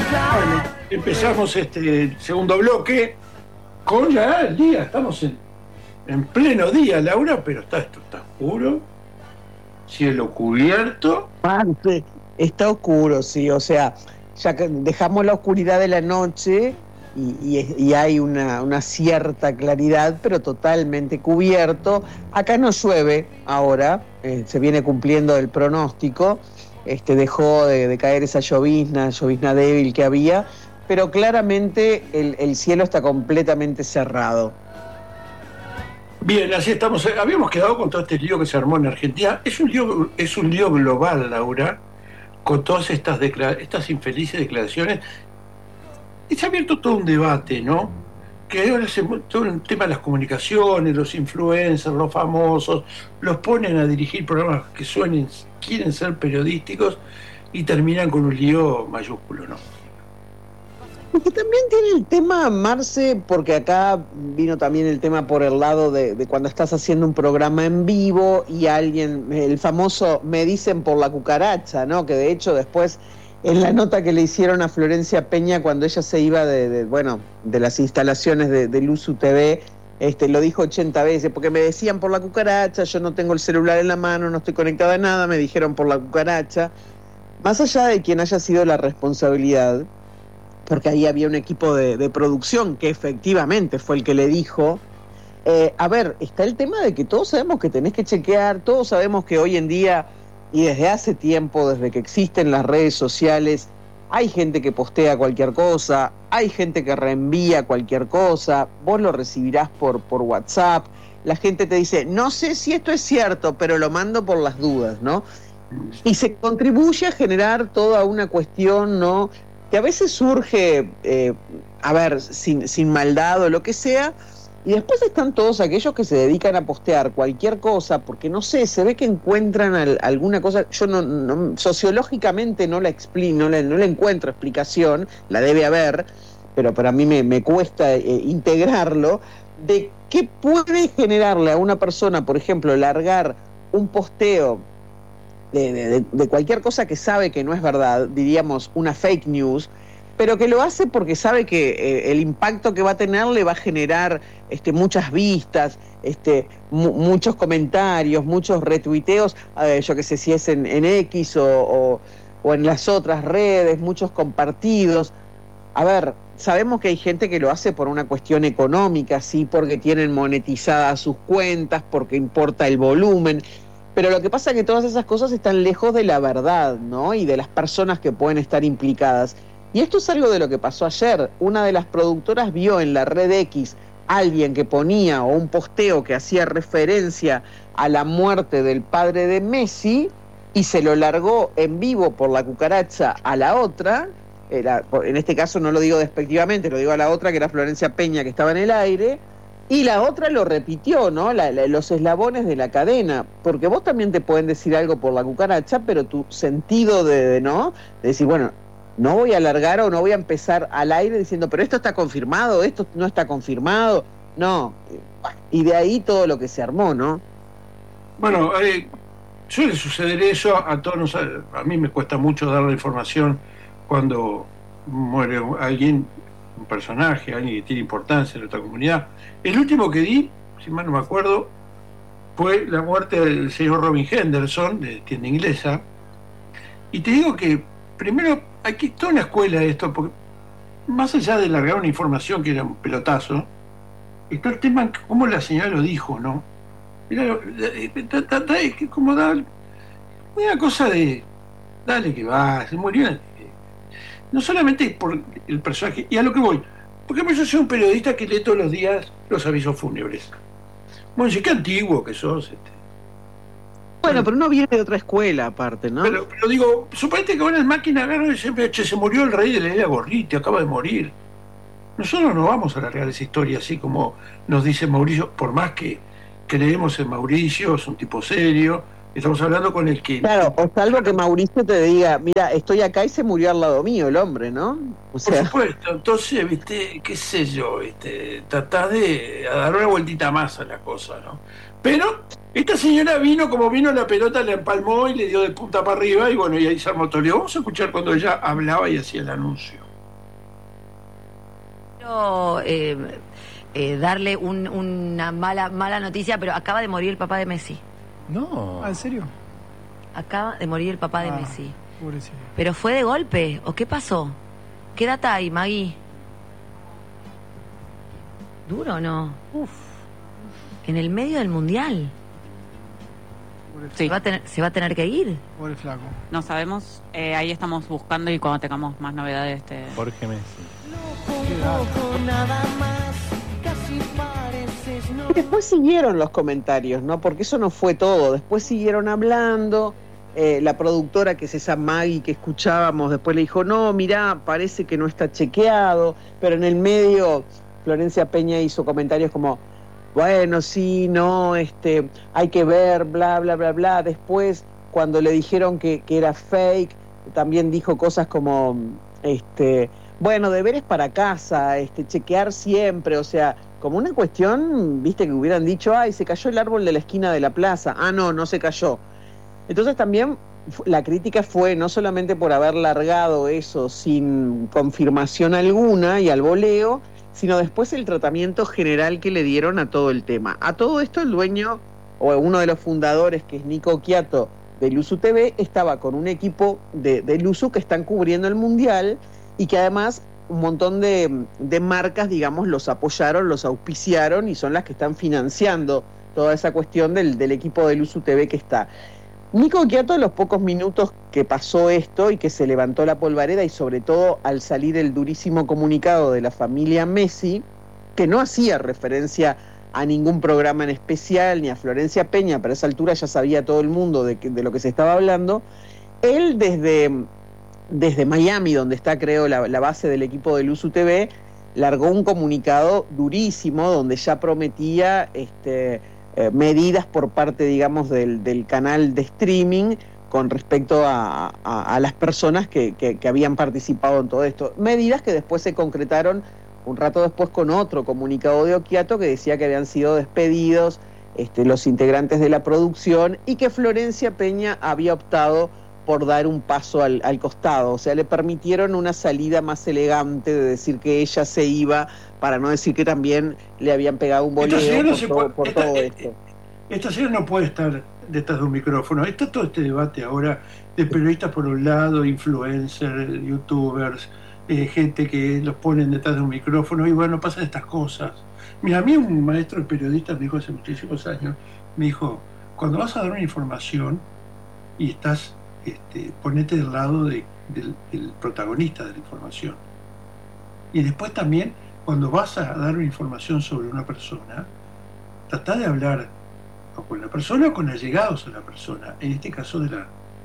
Bueno, empezamos este segundo bloque con ya el día. Estamos en pleno día, Laura, pero esto está oscuro, cielo cubierto. Marce, está oscuro, sí, o sea, ya que dejamos la oscuridad de la noche y hay una cierta claridad, pero totalmente cubierto. Acá no llueve ahora, se viene cumpliendo el pronóstico, dejó de caer esa llovizna débil que había, pero claramente el cielo está completamente cerrado. Bien, así estamos. Habíamos quedado con todo este lío que se armó en Argentina. Es un lío global, Laura, con todas estas infelices declaraciones. Y se ha abierto todo un debate, ¿no? Que ahora todo el tema de las comunicaciones, los influencers, los famosos, los ponen a dirigir programas que quieren ser periodísticos y terminan con un lío mayúsculo, ¿no? Porque también tiene el tema, Marce, porque acá vino también el tema por el lado de cuando estás haciendo un programa en vivo y alguien, el famoso me dicen por la cucaracha, ¿no? Que de hecho después, en la nota que le hicieron a Florencia Peña cuando ella se iba de las instalaciones de Luzu TV, lo dijo 80 veces, porque me decían por la cucaracha, yo no tengo el celular en la mano, no estoy conectada a nada, me dijeron por la cucaracha. Más allá de quien haya sido la responsabilidad, porque ahí había un equipo de producción que efectivamente fue el que le dijo, a ver, está el tema de que todos sabemos que tenés que chequear, todos sabemos que hoy en día, y desde hace tiempo, desde que existen las redes sociales, hay gente que postea cualquier cosa, hay gente que reenvía cualquier cosa, vos lo recibirás por WhatsApp, la gente te dice, no sé si esto es cierto, pero lo mando por las dudas, ¿no? Y se contribuye a generar toda una cuestión, ¿no?, que a veces surge, sin maldad o lo que sea, y después están todos aquellos que se dedican a postear cualquier cosa, porque no sé, se ve que encuentran alguna cosa, yo no sociológicamente no la encuentro explicación, la debe haber, pero para mí me cuesta integrarlo, de qué puede generarle a una persona, por ejemplo, largar un posteo de cualquier cosa que sabe que no es verdad, diríamos una fake news, pero que lo hace porque sabe que el impacto que va a tener le va a generar muchas vistas, muchos comentarios, muchos retuiteos, yo qué sé si es en X o en las otras redes, muchos compartidos. A ver, sabemos que hay gente que lo hace por una cuestión económica, sí, porque tienen monetizadas sus cuentas, porque importa el volumen. Pero lo que pasa es que todas esas cosas están lejos de la verdad, ¿no? Y de las personas que pueden estar implicadas. Y esto es algo de lo que pasó ayer. Una de las productoras vio en la red X alguien que ponía o un posteo que hacía referencia a la muerte del padre de Messi y se lo largó en vivo por la cucaracha a la otra. En este caso no lo digo despectivamente, lo digo a la otra, que era Florencia Peña, que estaba en el aire. Y la otra lo repitió, ¿no? Los eslabones de la cadena, porque vos también te pueden decir algo por la cucaracha, pero tu sentido de decir, bueno, no voy a alargar o no voy a empezar al aire diciendo, pero esto está confirmado, esto no está confirmado, no. Y de ahí todo lo que se armó, ¿no? Bueno, suele suceder eso, a todos a mí me cuesta mucho dar la información cuando muere alguien, un personaje, alguien que tiene importancia en nuestra comunidad. El último que di, si mal no me acuerdo, fue la muerte del señor Robin Henderson, de Tienda Inglesa. Y te digo que primero hay que toda una escuela de esto, porque más allá de largar una información que era un pelotazo, está el tema en cómo la señora lo dijo, ¿no? Era como dar una cosa de dale que va, se murió. No solamente por el personaje, y a lo que voy, porque yo soy un periodista que lee todos los días los avisos fúnebres. Bueno, sí, qué antiguo que sos. Bueno, pero uno viene de otra escuela aparte, ¿no? Pero digo, suponete que ahora en máquina agarran y siempre, se murió el rey de la isla Gorriti, acaba de morir. Nosotros no vamos a alargar esa historia así como nos dice Mauricio, por más que creemos en Mauricio, es un tipo serio, estamos hablando con el que... Claro, o salvo que Mauricio te diga, mira, estoy acá y se murió al lado mío el hombre, ¿no? O sea... Por supuesto, entonces, viste, qué sé yo, tratás de dar una vueltita más a la cosa, ¿no? Pero esta señora vino, como vino la pelota, la empalmó y le dio de punta para arriba, y bueno, y ahí se armó todo. Vamos a escuchar cuando ella hablaba y hacía el anuncio. Quiero darle una mala noticia, pero acaba de morir el papá de Messi. No. ¿En serio? Acaba de morir el papá de Messi. Pobrecito. ¿Pero fue de golpe o qué pasó? ¿Qué data hay, Maggie? ¿Duro o no? Uf. En el medio del mundial. Sí. ¿Se va a tener que ir? Pobre flaco. No sabemos, ahí estamos buscando y cuando tengamos más novedades Jorge Messi. Y después siguieron los comentarios, ¿no? Porque eso no fue todo. Después siguieron hablando. La productora, que es esa Maggie que escuchábamos, después le dijo, no, mirá, parece que no está chequeado. Pero en el medio, Florencia Peña hizo comentarios como, bueno, sí, no, hay que ver, bla, bla, bla, bla. Después, cuando le dijeron que era fake, también dijo cosas como, bueno, deberes para casa, chequear siempre, o sea, como una cuestión, viste, que hubieran dicho, ay, se cayó el árbol de la esquina de la plaza. Ah, no se cayó. Entonces también la crítica fue no solamente por haber largado eso sin confirmación alguna y al voleo, sino después el tratamiento general que le dieron a todo el tema. A todo esto el dueño, o uno de los fundadores, que es Nico Occhiato, de Luzu TV, estaba con un equipo de Luzu que están cubriendo el Mundial y que además un montón de marcas, digamos, los apoyaron, los auspiciaron y son las que están financiando toda esa cuestión del equipo de Luzu TV que está. Nico Occhiato, a los pocos minutos que pasó esto y que se levantó la polvareda y sobre todo al salir el durísimo comunicado de la familia Messi, que no hacía referencia a ningún programa en especial ni a Florencia Peña, pero a esa altura ya sabía todo el mundo de lo que se estaba hablando, él desde Miami, donde está creo la base del equipo de Luzu TV, largó un comunicado durísimo donde ya prometía medidas por parte, digamos, del canal de streaming con respecto a las personas que habían participado en todo esto. Medidas que después se concretaron un rato después con otro comunicado de Occhiato que decía que habían sido despedidos los integrantes de la producción y que Florencia Peña había optado por dar un paso al costado, o sea, le permitieron una salida más elegante de decir que ella se iba, para no decir que también le habían pegado un boleo por todo esto. Esta señora no puede estar detrás de un micrófono. Está todo este debate ahora de periodistas por un lado, influencers, youtubers, gente que los ponen detrás de un micrófono y bueno, pasan estas cosas. Mira, a mí un maestro de periodistas me dijo hace muchísimos años, me dijo, cuando vas a dar una información y estás, ponete del lado del protagonista de la información. Y después también, cuando vas a dar una información sobre una persona, trata de hablar o con la persona o con allegados a la persona. En este caso, ante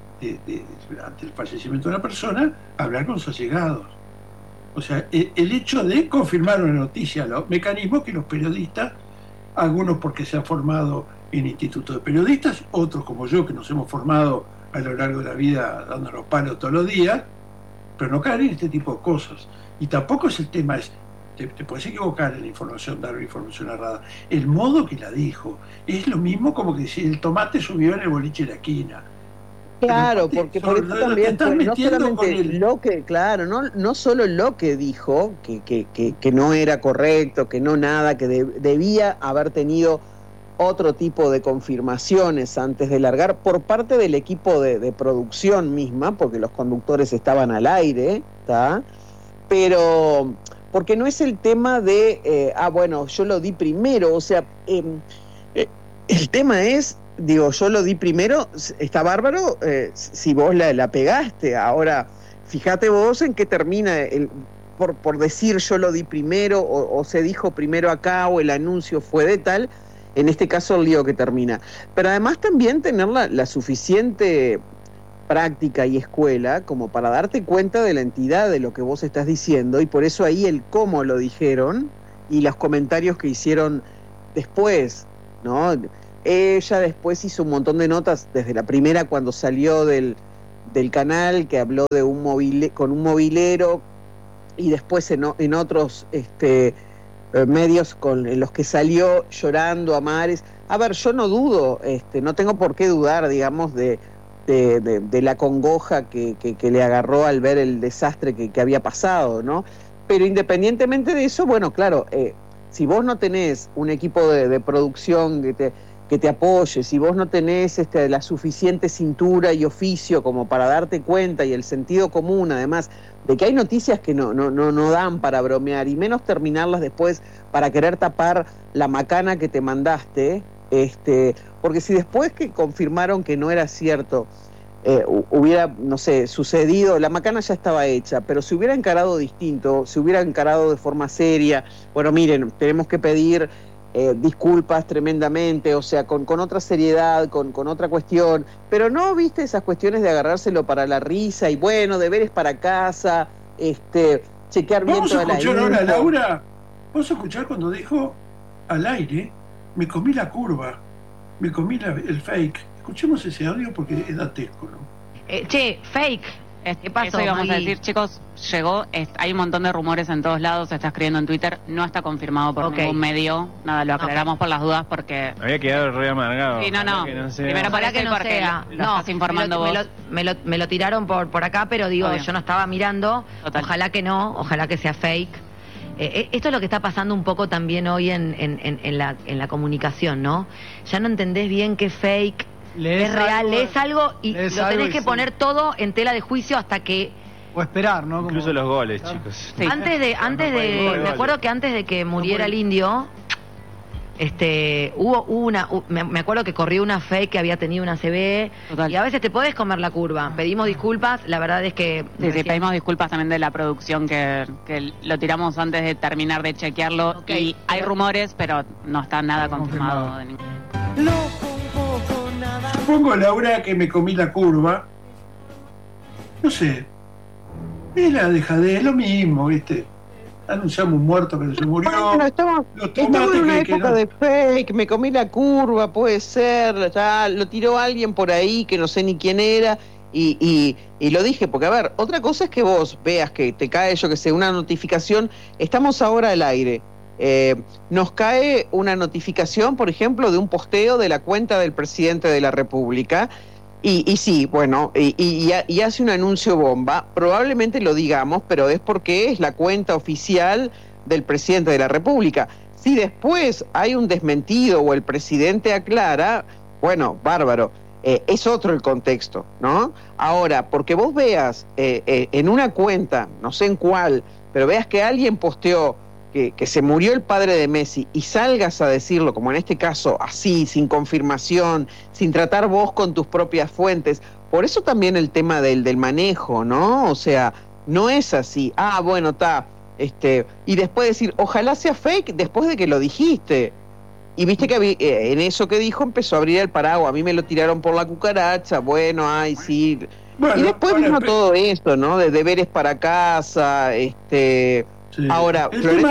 el fallecimiento de la persona, hablar con sus allegados. O sea, el hecho de confirmar una noticia, los mecanismos que los periodistas, algunos porque se han formado en institutos de periodistas, otros como yo, que nos hemos formado a lo largo de la vida dándonos palos todos los días, pero no caer en este tipo de cosas. Y tampoco es el tema, te puedes equivocar en la información, dar una información errada. El modo que la dijo es lo mismo como que si el tomate subió en el boliche de la esquina. Claro, porque por eso también no solamente lo que, claro, no solo lo que dijo, que no era correcto, que no nada, que debía haber tenido otro tipo de confirmaciones antes de largar por parte del equipo de producción misma, porque los conductores estaban al aire, ¿está? Pero porque no es el tema de, bueno, yo lo di primero, o sea, el tema es, digo, yo lo di primero, está bárbaro si vos la pegaste. Ahora, fíjate vos en qué termina, por decir yo lo di primero, o se dijo primero acá, o el anuncio fue de tal, en este caso el lío que termina. Pero además también tener la suficiente práctica y escuela como para darte cuenta de la entidad de lo que vos estás diciendo, y por eso ahí el cómo lo dijeron, y los comentarios que hicieron después, ¿no? Ella después hizo un montón de notas, desde la primera cuando salió del canal, que habló de con un mobilero, y después en otros medios en los que salió llorando a mares. A ver, yo no dudo, no tengo por qué dudar, digamos, de la congoja que le agarró al ver el desastre que había pasado, ¿no? Pero independientemente de eso, bueno, claro, si vos no tenés un equipo de producción que te apoye, si vos no tenés la suficiente cintura y oficio como para darte cuenta y el sentido común, además, de que hay noticias que no dan para bromear, y menos terminarlas después para querer tapar la macana que te mandaste, porque si después que confirmaron que no era cierto, hubiera, no sé, sucedido, la macana ya estaba hecha, pero si hubiera encarado distinto, si hubiera encarado de forma seria, bueno, miren, tenemos que pedir disculpas tremendamente, o sea, con otra seriedad, con otra cuestión, pero no, viste, esas cuestiones de agarrárselo para la risa y bueno, deberes para casa, chequear bien toda la info. ¿Vamos a escuchar ahora, Laura? ¿Vamos a escuchar cuando dijo al aire, me comí la curva, me comí el fake? Escuchemos ese audio porque es dantesco, ¿no? Fake. ¿Qué pasó, Eso íbamos a Maggie? decir, chicos, llegó, hay un montón de rumores en todos lados, se está escribiendo en Twitter, no está confirmado por ningún medio, nada, lo aclaramos por las dudas porque... Había quedado re amargado. Sí, no. Primero Ojalá por que eso y no porque sea. lo estás informando vos. Me lo tiraron por acá, pero digo, Obvio. yo no estaba mirando. Total. Ojalá que no, ojalá que sea fake. Esto es lo que está pasando un poco también hoy en la comunicación, ¿no? Ya no entendés bien qué es fake, qué es real, lees algo y lo tenés que poner todo en tela de juicio hasta que... O esperar, ¿no? Incluso los goles, chicos. Sí. Me acuerdo que antes de que muriera el indio, me acuerdo que corrió una fake que había tenido una CB. Total. Y a veces te podés comer la curva. Pedimos disculpas, la verdad es que... Sí, pedimos disculpas también de la producción que lo tiramos antes de terminar de chequearlo. Ok. Y hay rumores, pero no está nada confirmado. De ningún... Supongo, Laura, que me comí la curva. No sé. Es la dejadez, es lo mismo, ¿viste? Anunciamos un muerto que no se murió. Bueno, estamos Los en una tomates que época no. de fake, me comí la curva, puede ser, ya lo tiró alguien por ahí que no sé ni quién era, y lo dije, porque a ver, otra cosa es que vos veas que te cae, yo que sé, una notificación, estamos ahora al aire, nos cae una notificación, por ejemplo, de un posteo de la cuenta del presidente de la República, y sí, bueno, y hace un anuncio bomba, probablemente lo digamos, pero es porque es la cuenta oficial del presidente de la República. Si después hay un desmentido o el presidente aclara, bueno, bárbaro, es otro el contexto, ¿no? Ahora, porque vos veas en una cuenta, no sé en cuál, pero veas que alguien posteó que se murió el padre de Messi y salgas a decirlo, como en este caso, así, sin confirmación, sin tratar vos con tus propias fuentes, por eso también el tema del manejo, ¿no? O sea, no es así, bueno, está, y después decir, ojalá sea fake después de que lo dijiste. Y viste que en eso que dijo empezó a abrir el paraguas, a mí me lo tiraron por la cucaracha, bueno, ay, sí. Bueno, y después ahora, vino todo esto, ¿no? De deberes para casa, Sí. Ahora,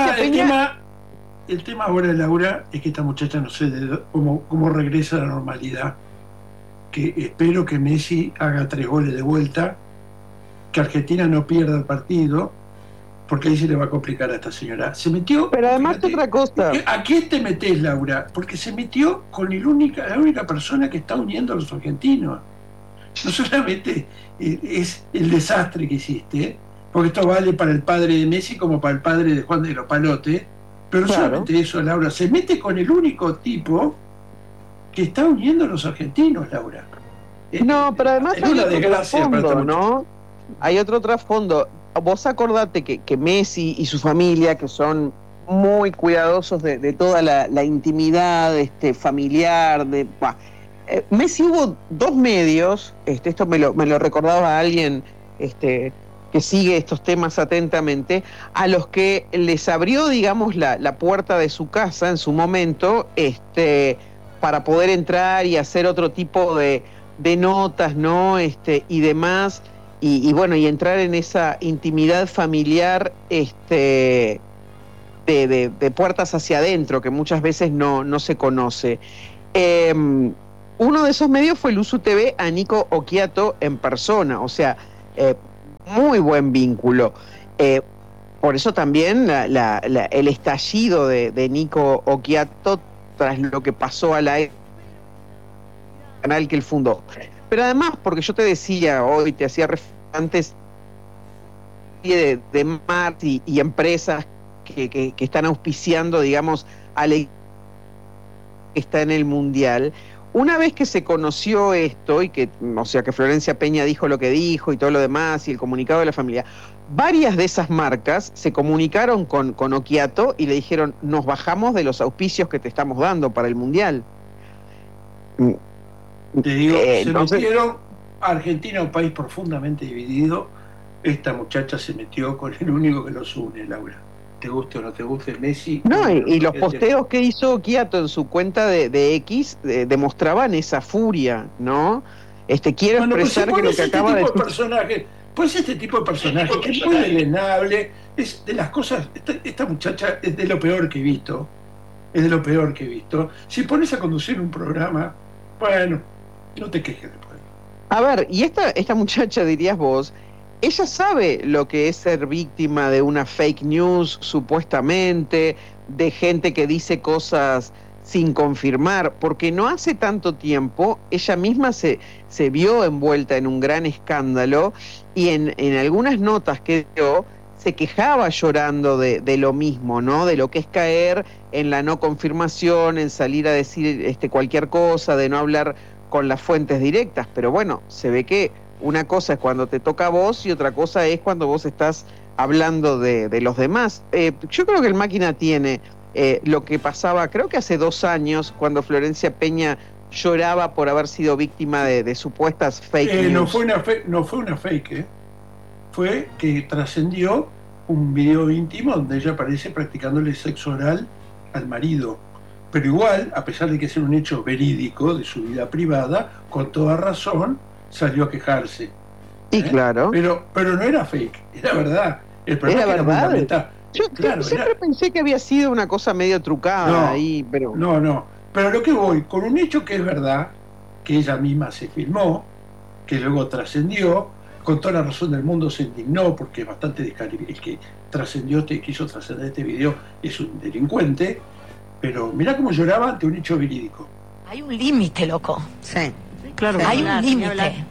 el tema ahora, Laura, es que esta muchacha no sé cómo regresa a la normalidad. Que espero que Messi haga 3 goles de vuelta, que Argentina no pierda el partido, porque ahí se le va a complicar a esta señora. Se metió. Pero además fíjate, otra cosa. ¿A quién te metés, Laura? Porque se metió con la única persona que está uniendo a los argentinos. No solamente es el desastre que hiciste, porque esto vale para el padre de Messi como para el padre de Juan de los Palotes, pero no Claro. solamente eso, Laura, se mete con el único tipo que está uniendo a los argentinos, Laura. No, pero además Es hay una otro desgracia para trasfondo, esta ¿no? Hay otro trasfondo. Vos acordate que Messi y su familia, que son muy cuidadosos de toda la intimidad familiar, Messi hubo 2 medios, esto me lo recordaba alguien que sigue estos temas atentamente, a los que les abrió, digamos, la puerta de su casa en su momento, para poder entrar y hacer otro tipo de notas, ¿no? Y demás, y bueno, y entrar en esa intimidad familiar, de puertas hacia adentro, que muchas veces no se conoce. Uno de esos medios fue Luzu TV a Nico Occhiato en persona, o sea, muy buen vínculo. Por eso también el estallido de Nico Occhiato tras lo que pasó a la canal que él fundó. Pero además, porque yo te decía hoy, te hacía referencia antes, de marketing y empresas que están auspiciando, digamos, al equipo que está en el Mundial. Una vez que se conoció esto, y que, o sea, que Florencia Peña dijo lo que dijo y todo lo demás, y el comunicado de la familia, varias de esas marcas se comunicaron con Occhiato y le dijeron, nos bajamos de los auspicios que te estamos dando para el Mundial. Te digo, se metieron, Argentina, un país profundamente dividido, esta muchacha se metió con el único que los une, Laura. Te guste o no te guste, Messi. No, y los posteos que hizo Occhiato en su cuenta de X demostraban esa furia, ¿no? Quiero expresar que lo que acaba de decir. Pues este tipo de personaje que es muy delenable, es de las cosas, esta muchacha es de lo peor que he visto, Si pones a conducir un programa, bueno, no te quejes después. A ver, y esta muchacha, dirías vos, ella sabe lo que es ser víctima de una fake news, supuestamente, de gente que dice cosas sin confirmar, porque no hace tanto tiempo ella misma se vio envuelta en un gran escándalo y en algunas notas que dio se quejaba llorando de lo mismo, ¿no? De lo que es caer en la no confirmación, en salir a decir cualquier cosa, de no hablar con las fuentes directas, pero bueno, se ve que una cosa es cuando te toca a vos y otra cosa es cuando vos estás hablando de los demás. Yo creo que el Máquina tiene lo que pasaba, creo que hace 2 años, cuando Florencia Peña lloraba por haber sido víctima de supuestas fake news. No fue una fake, fue que trascendió un video íntimo donde ella aparece practicándole sexo oral al marido. Pero igual, a pesar de que es un hecho verídico de su vida privada, con toda razón salió a quejarse. Y claro. Pero no era fake, era verdad. El problema era verdad. Yo claro, siempre pensé que había sido una cosa medio trucada ahí, pero... No. Pero lo que voy, con un hecho que es verdad, que ella misma se filmó, que luego trascendió, con toda la razón del mundo se indignó, porque es bastante descalificado. El que trascendió, quiso trascender este video, es un delincuente, pero mirá cómo lloraba ante un hecho verídico. Hay un límite, loco. Sí. Claro, hay un límite.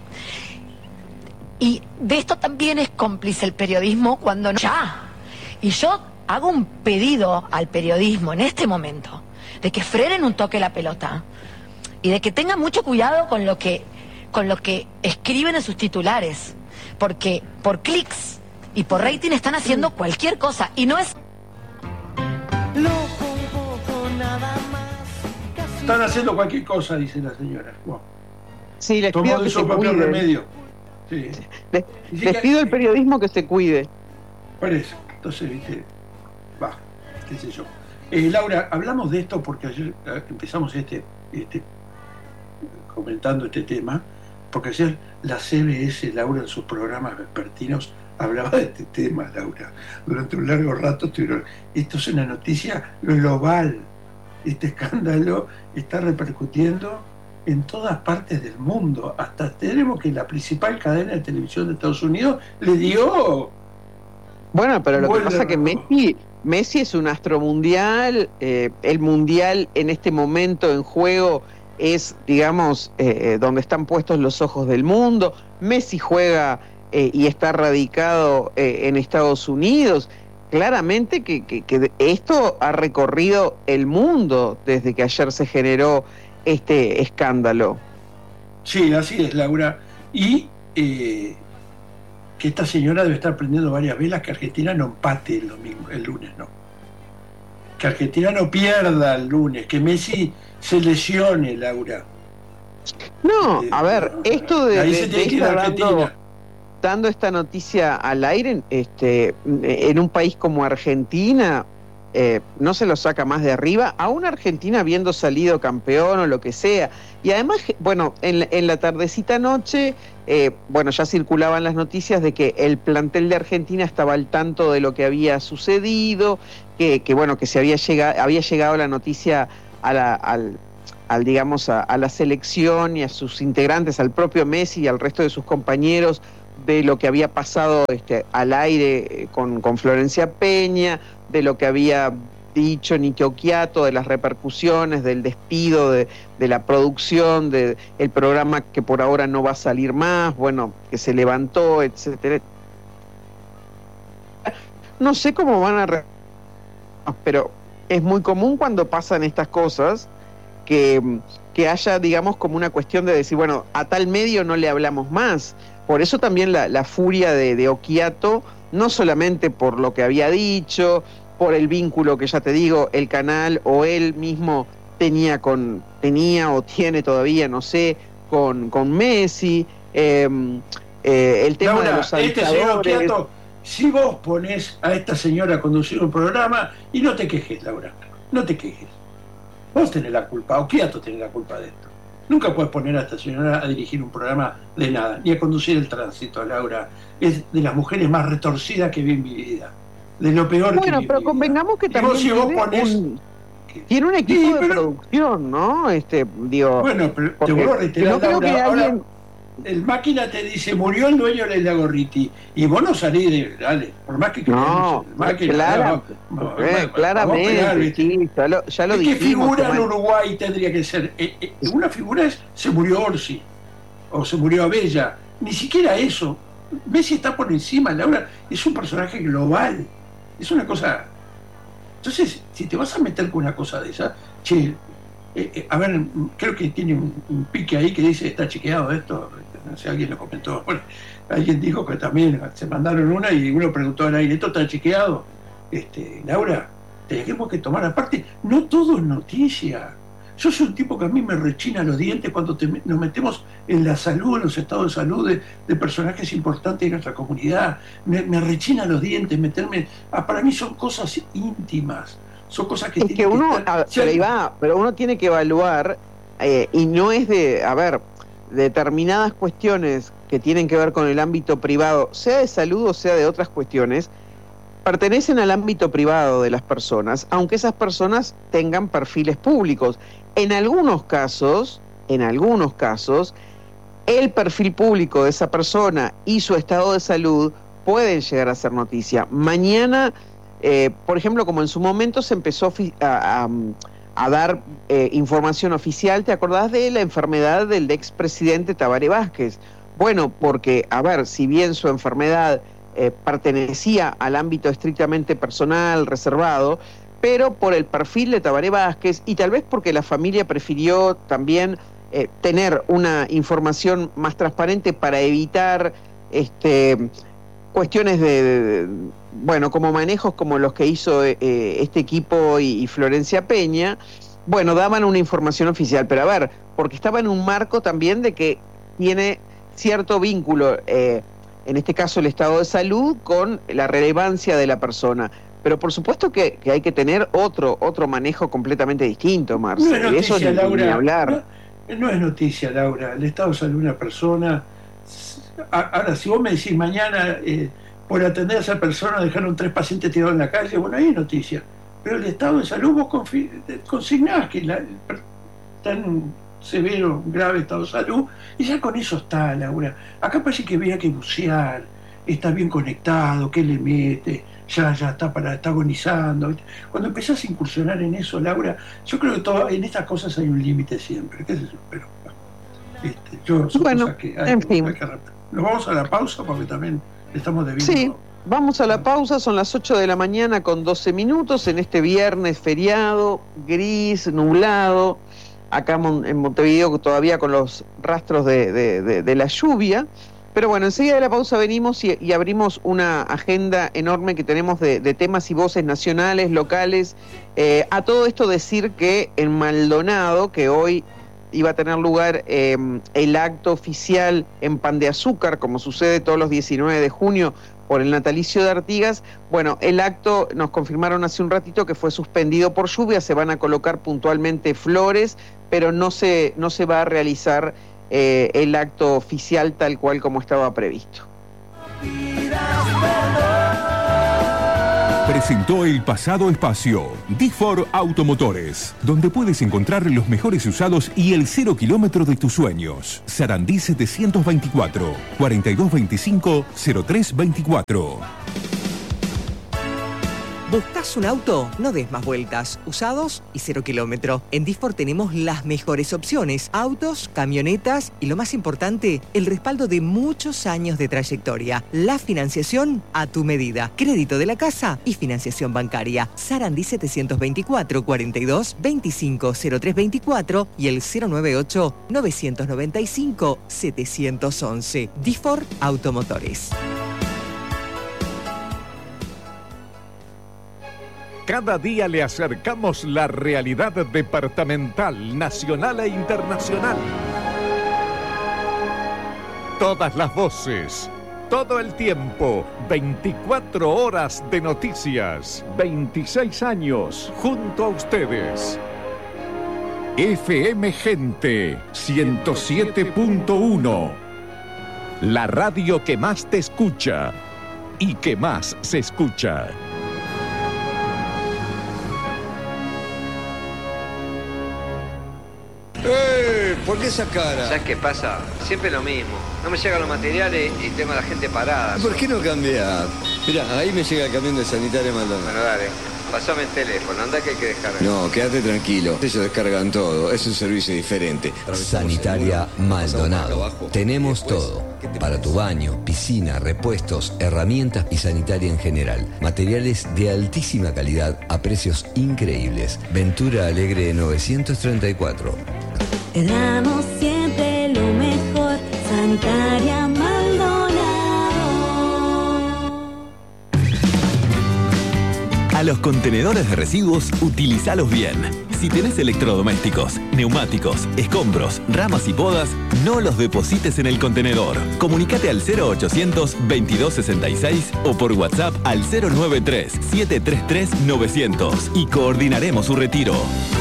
Y de esto también es cómplice el periodismo cuando no... ¡Ya! Y yo hago un pedido al periodismo en este momento de que frenen un toque la pelota y de que tengan mucho cuidado con lo que escriben en sus titulares, porque por clics y por rating están haciendo cualquier cosa y no es... Están haciendo cualquier cosa, dice la señora. Wow. Sí, les Tomó pido de que su se propio cuiden. remedio. Sí. Les pido al periodismo que se cuide. Por eso, entonces, viste, qué sé yo. Laura, hablamos de esto porque ayer empezamos comentando este tema, porque ayer la CBS, Laura, en sus programas vespertinos, hablaba de este tema, Laura. Durante un largo rato estuvieron. Esto es una noticia global. Este escándalo está repercutiendo en todas partes del mundo. Hasta tenemos que la principal cadena de televisión de Estados Unidos le dio. Bueno, pero lo que pasa es que Messi es un astro mundial. El mundial en este momento en juego es, digamos, donde están puestos los ojos del mundo. Messi juega y está radicado en Estados Unidos. Claramente que esto ha recorrido el mundo desde que ayer se generó este escándalo. Sí, así es, Laura. Y que esta señora debe estar prendiendo varias velas, que Argentina no empate el lunes, no. Que Argentina no pierda el lunes, que Messi se lesione, Laura. No, a ver, esto de ahí se tiene que ir a Argentina. Dando esta noticia al aire, en un país como Argentina, no se lo saca más de arriba, a una Argentina habiendo salido campeón o lo que sea. Y además, bueno, en la tardecita noche, ya circulaban las noticias de que el plantel de Argentina estaba al tanto de lo que había sucedido, que se había llegado la noticia a la selección y a sus integrantes, al propio Messi y al resto de sus compañeros, de lo que había pasado al aire con Florencia Peña, de lo que había dicho Nicky Occhiato, de las repercusiones, del despido de la producción, del programa que por ahora no va a salir más, que se levantó, etcétera. No sé cómo van a pero es muy común cuando pasan estas cosas que haya, digamos, como una cuestión de decir, bueno, a tal medio no le hablamos más. Por eso también la furia de Occhiato, no solamente por lo que había dicho, por el vínculo que ya te digo, el canal o él mismo tenía o tiene todavía, no sé, con Messi, el tema Laura, de los avisadores. Occhiato, si vos ponés a esta señora a conducir un programa, y no te quejes, Laura, no te quejes. Vos tenés la culpa, Occhiato tiene la culpa de esto. Nunca puedes poner a esta señora a dirigir un programa de nada, ni a conducir el tránsito, Laura. Es de las mujeres más retorcidas que vi en mi vida. De lo peor que vi en mi vida. Bueno, pero convengamos que también tiene un equipo de producción, ¿no? Bueno, pero te vuelvo a reiterar, Laura, ahora el máquina te dice, murió el dueño de la Gorriti, y vos no salís dale, por más que no, el máquina, claramente, sí, ya lo dijimos. ¿Qué figura en Uruguay tendría que ser? Una figura es, se murió Orsi, o se murió Abella, ni siquiera eso. Messi está por encima, Laura, es un personaje global, es una cosa. Entonces, si te vas a meter con una cosa de esa, che, a ver, creo que tiene un pique ahí que dice, está chequeado esto, no sé, alguien lo comentó, bueno, alguien dijo que también se mandaron una y uno preguntó al aire, ¿esto está chequeado? Laura, tenemos que tomar aparte, no todo es noticia. Yo soy un tipo que a mí me rechina los dientes cuando nos metemos en la salud, en los estados de salud de personajes importantes de nuestra comunidad. Me rechina los dientes meterme. Para mí son cosas íntimas, son cosas que tienen que uno, pero uno tiene que evaluar, y no es determinadas cuestiones que tienen que ver con el ámbito privado, sea de salud o sea de otras cuestiones, pertenecen al ámbito privado de las personas, aunque esas personas tengan perfiles públicos. En algunos casos, el perfil público de esa persona y su estado de salud pueden llegar a ser noticia. Mañana, por ejemplo, como en su momento se empezó a dar información oficial, ¿te acordás de la enfermedad del expresidente Tabaré Vázquez? Bueno, porque, si bien su enfermedad pertenecía al ámbito estrictamente personal, reservado, pero por el perfil de Tabaré Vázquez y tal vez porque la familia prefirió también tener una información más transparente para evitar cuestiones como manejos como los que hizo este equipo y Florencia Peña, daban una información oficial, pero porque estaba en un marco también de que tiene cierto vínculo, en este caso el estado de salud, con la relevancia de la persona. Pero por supuesto que hay que tener otro manejo completamente distinto, Marce. No es noticia, eso Laura, ni hablar. No es noticia, Laura. El estado de salud de una persona. Ahora, si vos me decís mañana, por atender a esa persona dejaron 3 pacientes tirados en la calle, ahí es noticia. Pero el estado de salud vos consignás que está en un severo, grave estado de salud, y ya con eso está, Laura. Acá parece que había que bucear, está bien conectado, qué le mete, ya está agonizando. Cuando empezás a incursionar en eso, Laura, yo creo que en estas cosas hay un límite siempre, qué sé yo, pero son cosas que hay, en fin. Nos vamos a la pausa porque también estamos debiendo. Sí, vamos a la pausa, son las 8 de la mañana con 12 minutos en este viernes feriado, gris, nublado, acá en Montevideo todavía con los rastros de la lluvia. Pero bueno, enseguida de la pausa venimos y abrimos una agenda enorme que tenemos de temas y voces nacionales, locales. A todo esto decir que en Maldonado, que hoy iba a tener lugar el acto oficial en Pan de Azúcar, como sucede todos los 19 de junio por el natalicio de Artigas, el acto nos confirmaron hace un ratito que fue suspendido por lluvia, se van a colocar puntualmente flores, pero no se va a realizar el acto oficial tal cual como estaba previsto. Presentó el pasado espacio D4 Automotores, donde puedes encontrar los mejores usados y el 0 kilómetro de tus sueños. Sarandí 724 4225 0324. ¿Buscas un auto? No des más vueltas. Usados y 0 kilómetro. En Difor tenemos las mejores opciones. Autos, camionetas y lo más importante, el respaldo de muchos años de trayectoria. La financiación a tu medida. Crédito de la casa y financiación bancaria. Sarandí 724 42 25 0324 y el 098 995 711. Difor Automotores. Cada día le acercamos la realidad departamental, nacional e internacional. Todas las voces, todo el tiempo, 24 horas de noticias, 26 años junto a ustedes. FM Gente 107.1, la radio que más te escucha y que más se escucha. ¿Por qué esa cara? ¿Sabes qué pasa? Siempre lo mismo. No me llegan los materiales y tengo a la gente parada. ¿Por qué no cambiar? Mirá, ahí me llega el camión de Sanitaria Maldonado. Bueno, dale. Pasame el teléfono, anda que hay que descargar. No, quédate tranquilo. Ellos descargan todo. Es un servicio diferente. Sanitaria Maldonado. Tenemos todo. Para tu baño, piscina, repuestos, herramientas y sanitaria en general. Materiales de altísima calidad a precios increíbles. Ventura Alegre 934. Te damos siempre lo mejor. Sanitaria Maldonado. A los contenedores de residuos, utilízalos bien. Si tenés electrodomésticos, neumáticos, escombros, ramas y podas, no los deposites en el contenedor. Comunicate al 0800 2266 o por WhatsApp al 093 733 900 y coordinaremos su retiro.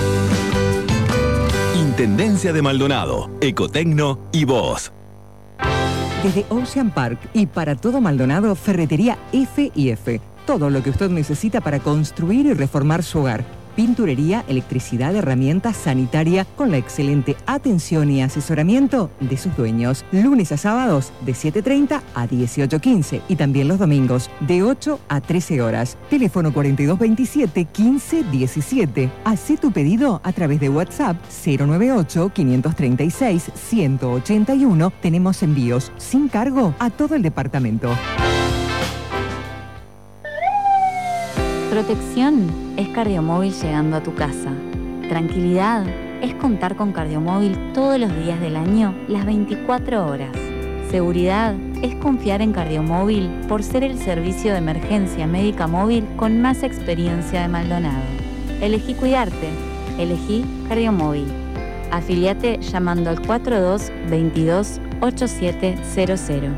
Intendencia de Maldonado, Ecotecno y vos. Desde Ocean Park y para todo Maldonado, Ferretería F&F. Todo lo que usted necesita para construir y reformar su hogar. Pinturería, electricidad, herramientas, sanitaria, con la excelente atención y asesoramiento de sus dueños. Lunes a sábados de 7:30 a 18:15 y también los domingos de 8 a 13 horas. Teléfono 4227-1517. Hacé tu pedido a través de WhatsApp 098-536-181. Tenemos envíos sin cargo a todo el departamento. Protección es Cardiomóvil llegando a tu casa. Tranquilidad es contar con Cardiomóvil todos los días del año, las 24 horas. Seguridad es confiar en Cardiomóvil por ser el servicio de emergencia médica móvil con más experiencia de Maldonado. Elegí cuidarte. Elegí Cardiomóvil. Afiliate llamando al 4222-8700.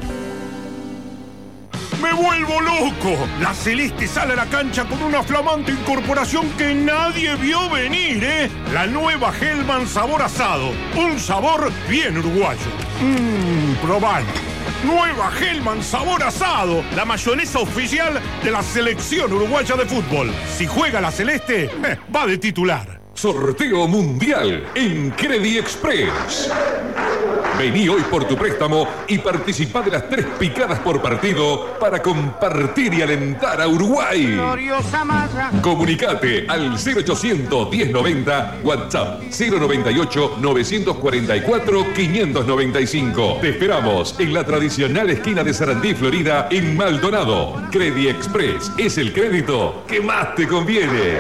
¡Me vuelvo loco! La Celeste sale a la cancha con una flamante incorporación que nadie vio venir, ¿eh? La nueva Hellman sabor asado. Un sabor bien uruguayo. Probalo. Nueva Hellman sabor asado. La mayonesa oficial de la selección uruguaya de fútbol. Si juega la Celeste, va de titular. Sorteo mundial en Credit Express. Vení hoy por tu préstamo y participá de las 3 picadas por partido para compartir y alentar a Uruguay. Comunicate al 0800 1090, WhatsApp 098 944 595. Te esperamos en la tradicional esquina de Sarandí, Florida, en Maldonado. Credit Express es el crédito que más te conviene.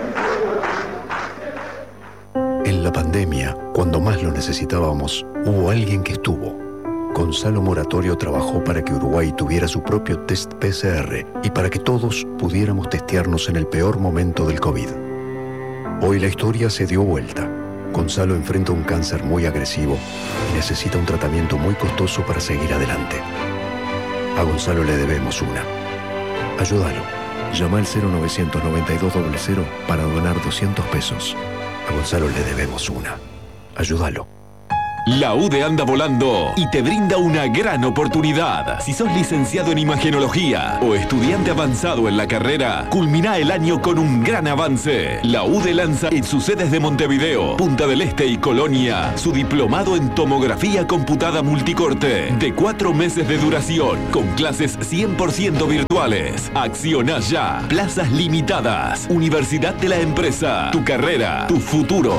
En la pandemia, cuando más lo necesitábamos, hubo alguien que estuvo. Gonzalo Moratorio trabajó para que Uruguay tuviera su propio test PCR y para que todos pudiéramos testearnos en el peor momento del COVID. Hoy la historia se dio vuelta. Gonzalo enfrenta un cáncer muy agresivo y necesita un tratamiento muy costoso para seguir adelante. A Gonzalo le debemos una. Ayúdalo. Llama al 099200 para donar 200 pesos. A Gonzalo le debemos una. Ayúdalo. La UDE anda volando y te brinda una gran oportunidad. Si sos licenciado en imagenología o estudiante avanzado en la carrera, culmina el año con un gran avance. La UDE lanza en sus sedes de Montevideo, Punta del Este y Colonia su diplomado en tomografía computada multicorte de 4 meses de duración con clases 100% virtuales. Acciona ya. Plazas limitadas. Universidad de la Empresa. Tu carrera, tu futuro.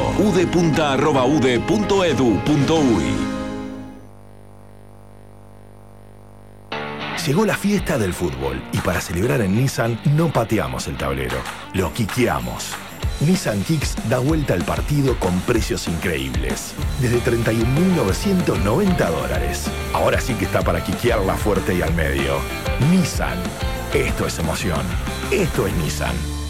udepunta@ude.edu.uy. Llegó la fiesta del fútbol y para celebrar en Nissan no pateamos el tablero, lo quiqueamos. Nissan Kicks da vuelta al partido con precios increíbles. Desde $31.990. Ahora sí que está para quiquearla fuerte y al medio. Nissan. Esto es emoción. Esto es Nissan.